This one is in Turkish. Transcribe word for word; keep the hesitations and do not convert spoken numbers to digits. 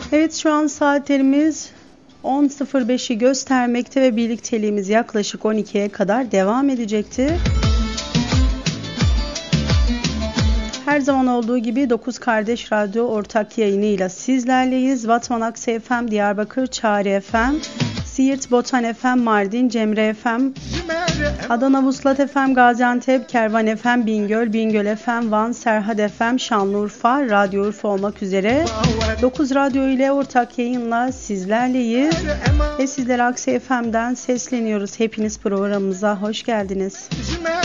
Evet, şu an saatlerimiz on sıfır beşi göstermekte ve birlikteliğimiz yaklaşık on ikiye kadar devam edecektir. Her zaman olduğu gibi dokuz Kardeş Radyo ortak yayınıyla sizlerleyiz. Batman Akse F M, Diyarbakır Çağrı F M, Siirt Botan F M, Mardin Cemre F M, Adana Vuslat F M, Gaziantep Kervan F M, Bingöl, Bingöl F M, Van Serhat F M, Şanlıurfa, Radyo Urfa olmak üzere dokuz Radyo ile ortak yayınla sizlerleyiz. Ve sizlere Akse F M'den sesleniyoruz. Hepiniz programımıza hoş geldiniz.